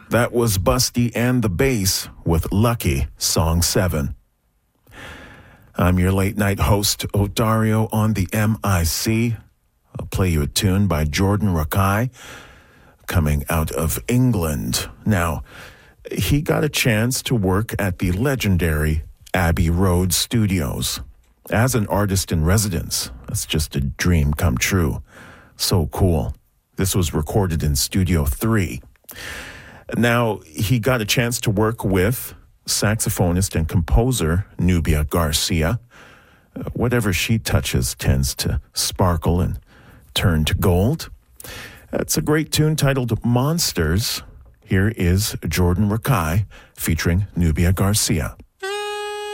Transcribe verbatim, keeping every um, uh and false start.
That was Busty and the Bass with Lucky, Song seven. I'm your late-night host, Odario, on the M I C. I'll play you a tune by Jordan Rakei, coming out of England. Now, he got a chance to work at the legendary Abbey Road Studios as an artist in residence. That's just a dream come true. So cool. This was recorded in Studio three. Now, he got a chance to work with saxophonist and composer Nubia Garcia. Uh, whatever she touches tends to sparkle and turn to gold. It's a great tune titled Monsters. Here is Jordan Rakei featuring Nubia Garcia.